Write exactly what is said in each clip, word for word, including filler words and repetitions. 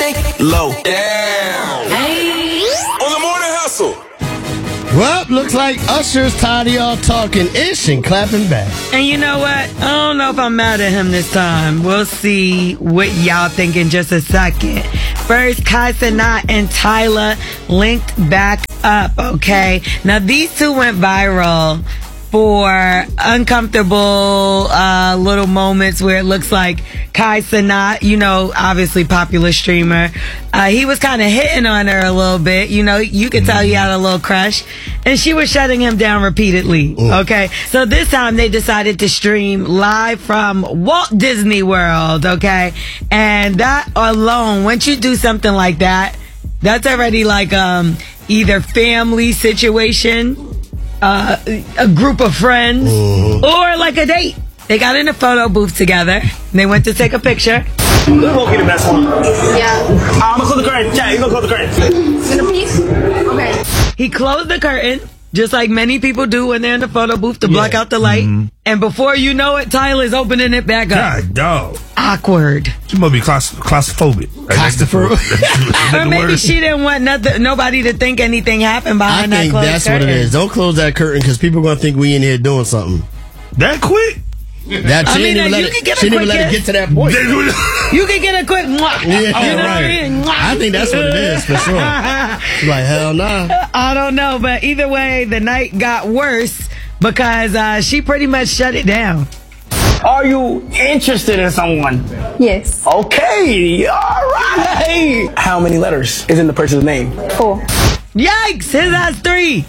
lay low. Damn. Hey. On the morning hustle. Well, looks like Usher's tired of y'all talking ish and clapping back. And you know what? I don't know if I'm mad at him this time. We'll see what y'all think in just a second. First, Kai Cenat and Tyla linked back up, okay? Now, these two went viral for uncomfortable uh, little moments where it looks like Kai Cenat, you know, obviously popular streamer, uh, he was kind of hitting on her a little bit. You know, you could tell he had a little crush. And she was shutting him down repeatedly, okay? So this time they decided to stream live from Walt Disney World, okay? And that alone, once you do something like that, that's already like um either family situation, Uh, a group of friends, mm-hmm. or like a date. They got in a photo booth together. And they went to take a picture. We're gonna get the best one. Yeah. I'm gonna close the curtain. Yeah, you gonna close the curtain. Gonna peek? Okay. He closed the curtain, just like many people do when they're in the photo booth to block Yeah. out the light. Mm-hmm. And before you know it, Tyler's opening it back up. God, dog. Awkward. She must be claustro- claustrophobic. Like, that's the- that's Or the maybe word. she didn't want nothing, nobody to think anything happened I behind that think closed that's curtain. what it is. Don't close that curtain because people are going to think we in here doing something. That quick? That, I she mean, didn't even uh, let you it, can get a she didn't even quick let it kiss. get to that point. You can get a quick mwah. Yeah, You know what I right. mean? Mwah. I think that's what it is, for sure. She's like, hell nah. I don't know, but either way, the night got worse because uh, she pretty much shut it down. Are you interested in someone? Yes. Okay, all right. How many letters is in the person's name? Four. Yikes! His has three.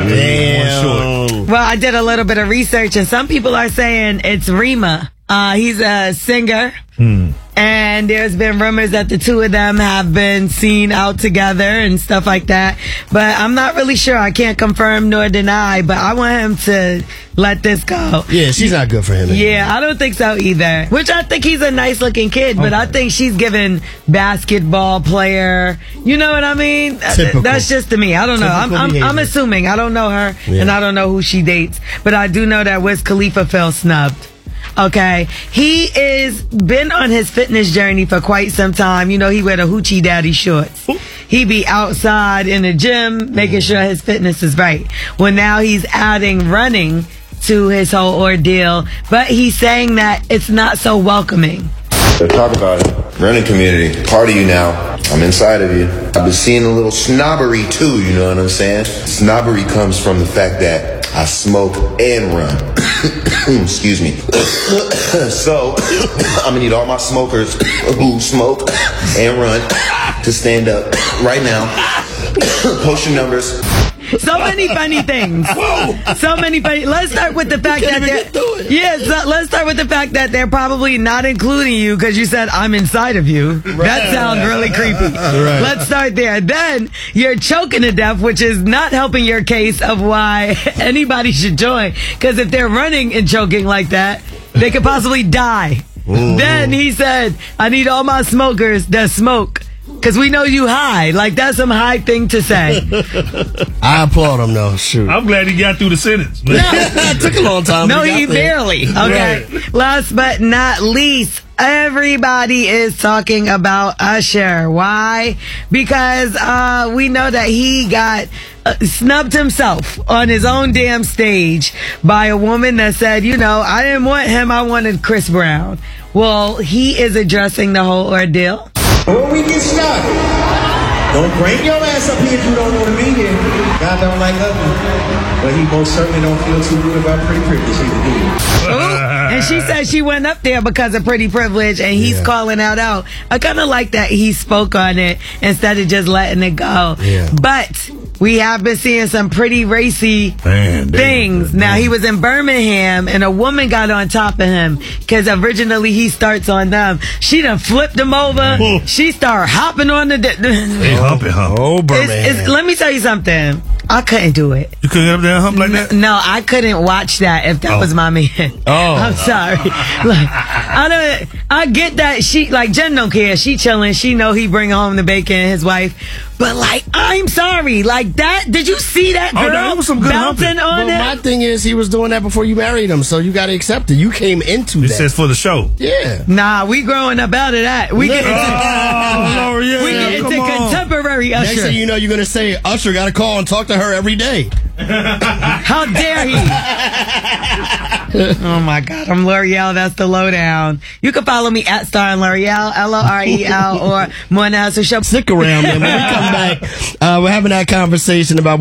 Damn. Well, I did a little bit of research, and some people are saying it's Rima. Uh, he's a singer. Hmm. And there's been rumors that the two of them have been seen out together and stuff like that. But I'm not really sure. I can't confirm nor deny, but I want him to let this go. Yeah, she's not good for him. Anymore. Yeah, I don't think so either. Which I think he's a nice looking kid, but I think she's given basketball player. You know what I mean? Typical. That's just to me. I don't know. I'm, Typical I'm, I'm behavior. assuming. I don't know her, Yeah. and I don't know who she dates. But I do know that Wiz Khalifa felt snubbed. Okay, he is been on his fitness journey for quite some time. You know, he wear the hoochie daddy shorts. He be outside in the gym making sure his fitness is right. Well, now he's adding running to his whole ordeal, but he's saying that it's not so welcoming. So talk about it. Running community. Part of you now. I'm inside of you. I've been seeing a little snobbery too, you know what I'm saying? Snobbery comes from the fact that I smoke and run. Excuse me. So, I'm gonna need all my smokers who smoke and run to stand up right now. Post your numbers. So many funny things. So many funny. Let's start with the fact that they're. Yeah, so let's start with the fact that they're probably not including you because you said I'm inside of you. That sounds really creepy. Right. Let's start there. Then you're choking to death, which is not helping your case of why anybody should join. Because if they're running and choking like that, they could possibly die. Ooh. Then he said, "I need all my smokers that smoke." Because we know you high. Like, that's some high thing to say. I applaud him, though. Shoot. I'm glad he got through the sentence. Man. It took a long time. No, but he got there. barely. Okay. Right. Last but not least, everybody is talking about Usher. Why? Because uh, we know that he got uh, snubbed himself on his own damn stage by a woman that said, you know, I didn't want him, I wanted Chris Brown. Well, he is addressing the whole ordeal. Before we get started, don't bring your ass up here if you don't want to be here. God don't like ugly, but he most certainly don't feel too good about pretty privilege either, do you? Ooh, and she said she went up there because of pretty privilege, and he's Yeah. calling out out. I kind of like that he spoke on it instead of just letting it go. Yeah. But we have been seeing some pretty racy Man, they- things. Now, he was in Birmingham, and a woman got on top of him because originally he starts on them. She done flipped him over. She started hopping on the... They humping, huh? Oh, It's, Birmingham. it's, let me tell you something. I couldn't do it. You couldn't get up there and hump like that? No, I couldn't watch that if that Oh. was my man. Oh. I'm sorry. Like, I don't. I get that she like Jen don't care. She chilling. She know he bring home the bacon and his wife. But like, I'm sorry. Like that. Did you see that girl Oh, that was some good bouncing humping. on But him? my thing is, he was doing that before you married him, so you got to accept it. You came into It that. says for the show. Yeah. Nah, we growing up out of that. We get into, Oh, L'Oreal, we get into come on. contemporary Next Usher. thing you know, you're going to say, Usher got to call and talk to her every day. How dare he? Oh my God, I'm L'Oreal. That's the lowdown. You can follow me at Star and L'Oreal, L O R E L, or Morning Hustle Show. Stick around, man. When we come back, uh, we're having that conversation about